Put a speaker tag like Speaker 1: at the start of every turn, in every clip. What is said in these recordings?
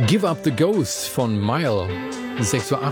Speaker 1: Give Up the Ghost von Mile, 6:08 Uhr.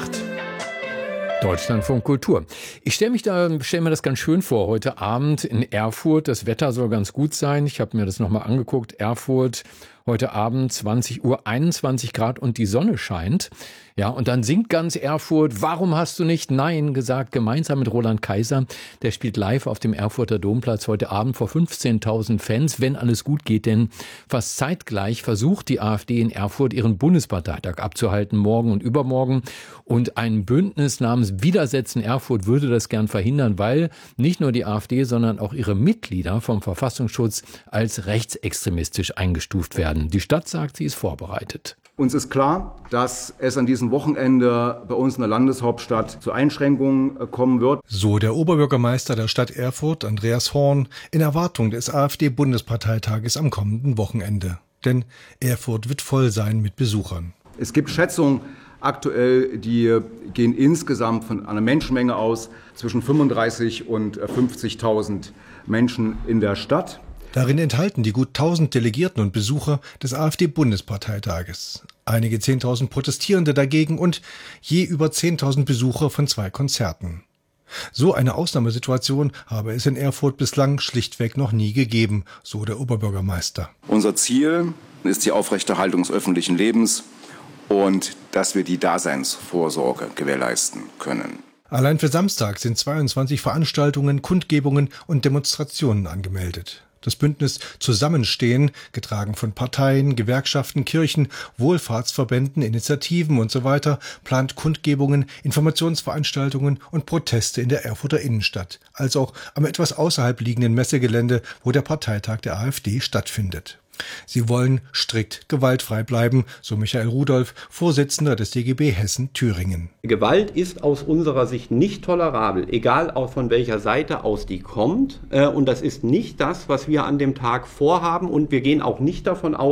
Speaker 1: Deutschlandfunk Kultur. Ich stelle mir das ganz schön vor, heute Abend in Erfurt. Das Wetter soll ganz gut sein. Ich habe mir das nochmal angeguckt. Erfurt, heute Abend 20 Uhr, 21 Grad und die Sonne scheint. Ja, und dann singt ganz Erfurt, warum hast du nicht Nein gesagt, gemeinsam mit Roland Kaiser. Der spielt live auf dem Erfurter Domplatz heute Abend vor 15.000 Fans, wenn alles gut geht. Denn fast zeitgleich versucht die AfD in Erfurt ihren Bundesparteitag abzuhalten, morgen und übermorgen. Und ein Bündnis namens Widersetzen Erfurt würde das gern verhindern, weil nicht nur die AfD, sondern auch ihre Mitglieder vom Verfassungsschutz als rechtsextremistisch eingestuft werden. Die Stadt sagt, sie ist vorbereitet.
Speaker 2: Uns ist klar, dass es an diesem Wochenende bei uns in der Landeshauptstadt zu Einschränkungen kommen wird.
Speaker 3: So der Oberbürgermeister der Stadt Erfurt, Andreas Horn, in Erwartung des AfD-Bundesparteitages am kommenden Wochenende. Denn Erfurt wird voll sein mit Besuchern.
Speaker 2: Es gibt Schätzungen aktuell, die gehen insgesamt von einer Menschenmenge aus zwischen 35.000 und 50.000 Menschen in der Stadt.
Speaker 3: Darin enthalten die gut 1.000 Delegierten und Besucher des AfD-Bundesparteitages. Einige 10.000 Protestierende dagegen und je über 10.000 Besucher von 2 Konzerten. So eine Ausnahmesituation habe es in Erfurt bislang schlichtweg noch nie gegeben, so der Oberbürgermeister.
Speaker 4: Unser Ziel ist die Aufrechterhaltung des öffentlichen Lebens und dass wir die Daseinsvorsorge gewährleisten können.
Speaker 3: Allein für Samstag sind 22 Veranstaltungen, Kundgebungen und Demonstrationen angemeldet. Das Bündnis Zusammenstehen, getragen von Parteien, Gewerkschaften, Kirchen, Wohlfahrtsverbänden, Initiativen usw., plant Kundgebungen, Informationsveranstaltungen und Proteste in der Erfurter Innenstadt, als auch am etwas außerhalb liegenden Messegelände, wo der Parteitag der AfD stattfindet. Sie wollen strikt gewaltfrei bleiben, so Michael Rudolph, Vorsitzender des DGB Hessen-Thüringen.
Speaker 5: Gewalt ist aus unserer Sicht nicht tolerabel, egal auch von welcher Seite aus die kommt. Und das ist nicht das, was wir an dem Tag vorhaben. Und wir gehen auch nicht davon aus,